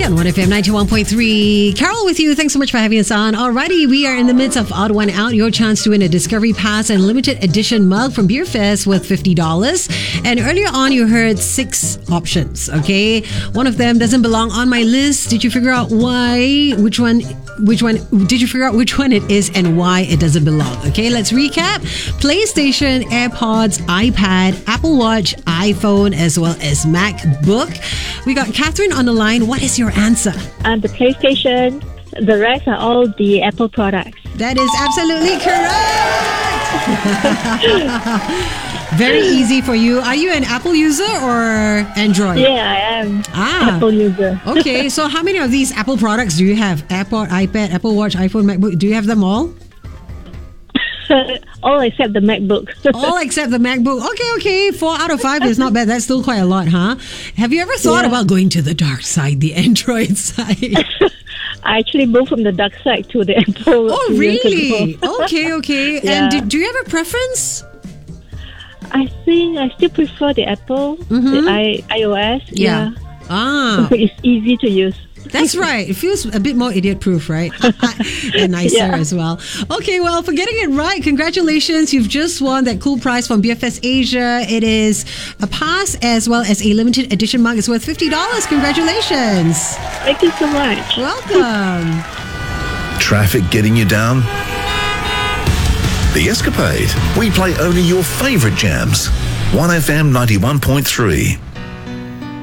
on 1FM 91.3. Carol with you. Thanks so much for having us on. Alrighty, we are in the midst of Odd One Out, your chance to win a Discovery Pass and limited edition mug from Beer Fest worth $50. And earlier on, you heard 6 options, okay? One of them doesn't belong on my list. Did you figure out why? Which one? Did you figure out which one it is and why it doesn't belong? Okay, let's recap. PlayStation, AirPods, iPad, Apple Watch, iPhone, as well as MacBook. We got Catherine on the line. What is your answer? The PlayStation. The rest are all the Apple products. That is absolutely correct. Very easy for you. Are you an Apple user or Android? Yeah, I am. Apple user. Okay, so how many of these Apple products do you have? AirPod, iPad, Apple Watch, iPhone, MacBook. Do you have them all? All except the MacBook. All except the MacBook. Okay. 4 out of 5 is not bad. That's still quite a lot, huh? Have you ever thought about going to the dark side, the Android side? I actually moved from the dark side to the Apple. Oh, really? Okay. Yeah. And do you have a preference? I think I still prefer the Apple, the iOS. Yeah. It's easy to use. That's right. It feels a bit more idiot-proof, right? And nicer as well. Okay, well, for getting it right, congratulations. You've just won that cool prize from BFS Asia. It is a pass as well as a limited edition mug. It's worth $50. Congratulations. Thank you so much. Welcome. Traffic getting you down? The Escapade. We play only your favourite jams. 1FM 91.3.